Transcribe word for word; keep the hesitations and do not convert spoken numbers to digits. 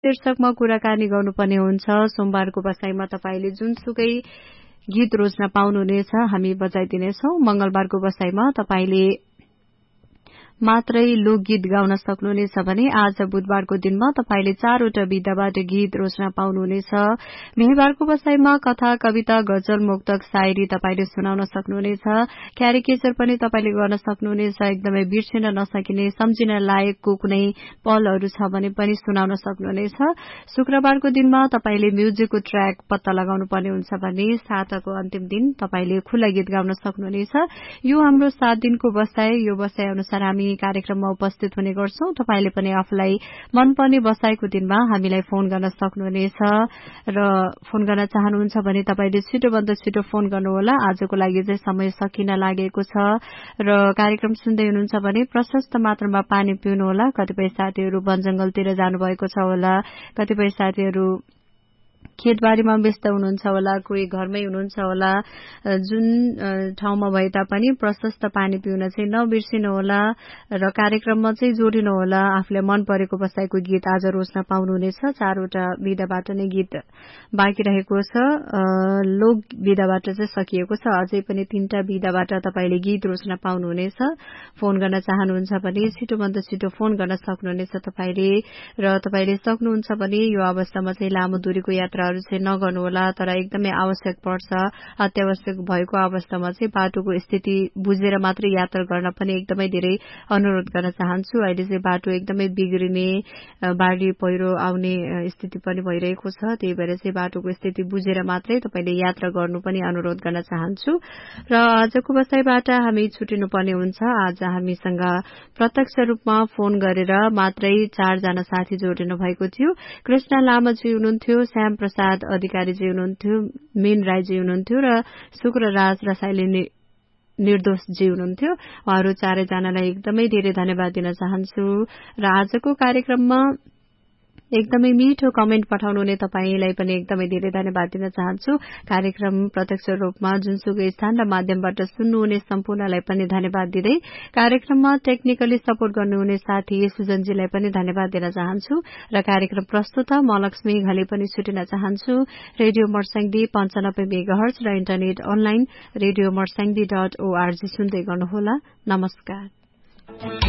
शीर्षकमा कुराकानी गर्नुपर्ने हुन्छ। सोमबारको बसाइमा तपाईले जुनसुकै गीत रोज्न पाउनुहुनेछ, हामी बजाइदिनेछौं। मंगलबारको बसाइमा तपाईले मात्रै लोकगीत गाउन सक्नुहुनेछ भने आज बुधबारको दिनमा तपाईले चारवटा विधाबाट गीत रोज्न पाउनुहुनेछ। बिहीबारको बसाइमा कथा, कविता, गजल, मुक्तक, शायरी तपाईले सुनाउन सक्नुहुनेछ। क्यारिकेचर पनि तपाईले गर्न सक्नुहुनेछ। एकदमै बिर्सिन नसकिने, सम्झिन लायकको कुनै पलहरू छ भने पनि सुनाउन सक्नुहुनेछ। शुक्रबारको दिनमा तपाईले म्युजिकको ट्र्याक पत्ता लगाउनु पर्ने हुन्छ भने साताको अन्तिम दिन तपाईले खुला गीत गाउन सक्नुहुनेछ। यो हाम्रो सात दिनको बसाइ। यो बसाइ अनुसार हामी कार्यक्रममा उपस्थित हुने गर्छौं। तपाईले पनि आफूलाई मनपर्ने बसाइको दिनमा हामीलाई फोन गर्न सक्नुहुनेछ र फोन गर्न चाहनुहुन्छ भने तपाईले छिटो भन्दा छिटो फोन गर्नुहोला। आजको लागि चाहिँ समय सकिन लागेको छ र कार्यक्रम सुन्दै हुनुहुन्छ भने प्रशस्त मात्रामा पानी पिउनुहोला। कतिपय साथीहरू वनजंगलतिर जानुभएको छ होला, कतिपय साथीहरू खेतबारीमा व्यस्त हुनुहुन्छ होला, कोही घरमै हुनुहुन्छ होला। जुन ठाउँमा भए तापनि प्रशस्त पानी पिउन चाहिँ नबिर्सिनु होला र कार्यक्रममा चाहिँ जोडिनु होला। आफूलाई मन परेको बसाइको गीत आज रोज्न पाउनुहुनेछ। चारवटा विधाबाट नै गीत बाँकी रहेको छ। लोक विधाबाट चाहिँ सकिएको छ। अझै पनि तीनटा विधाबाट तपाईले गीत रोज्न पाउनुहुनेछ। फोन गर्न चाहनुहुन्छ भने छिटो भन्दा छिटो फोन गर्न सक्नुहुनेछ तपाईले र तपाईले सक्नुहुन्छ भने यो अवस्थामा चाहिँ लामो दूरीको यात्राहरू चाहिँ नगर्नुहोला। तर एकदमै आवश्यक पर्छ, अत्यावश्यक भएको अवस्थामा चाहिँ बाटोको स्थिति बुझेर मात्रै यात्रा गर्न पनि एकदमै धेरै अनुरोध गर्न चाहन्छु। अहिले चाहिँ बाटो एकदमै बिग्रिने, बाढी पहिरो आउने स्थिति पनि भइरहेको छ। त्यही भएर चाहिँ बाटोको स्थिति बुझेर मात्रै तपाईले यात्रा गर्नु पनि अनुरोध गर्न चाहन्छु। र आजको बसाइबाट हामी छुटिनु पर्ने हुन्छ। आज हामीसँग प्रत्यक्ष रूपमा फोन गरेर मात्रै चारजना साथी जोडिनु भएको थियो। कृष्ण लामाजी हुनुहुन्थ्यो, श्याम प्रसाद अधिकारीजी हुनुहुन्थ्यो, मीन राईजी हुनुहुन्थ्यो र शुक्रराज रसाइली निर्दोषजी हुनुहुन्थ्यो। उहाँहरू चारैजनालाई एकदमै धेरै धन्यवाद दिन चाहन्छु। र आजको कार्यक्रममा एकदमै मिठो कमेन्ट पठाउनु हुने तपाईलाई पनि एकदमै धेरै धन्यवाद दिन चाहन्छु। कार्यक्रम प्रत्यक्ष रूपमा जुनसुकै स्थान र माध्यमबाट सुन्नुहुने सम्पूर्णलाई पनि धन्यवाद दिँदै कार्यक्रममा टेक्निकली सपोर्ट गर्नुहुने साथी सुजनजीलाई पनि धन्यवाद दिन चाहन्छु र कार्यक्रम प्रस्तुता म लक्ष्मी घले पनि छुटिन चाहन्छु। रेडियो मर्स्याङ्दी पञ्चानब्बे मेगाहर्ज र internet online radio Marsyangdi dot ORG सुन्दै गर्नुहोला। नमस्कार।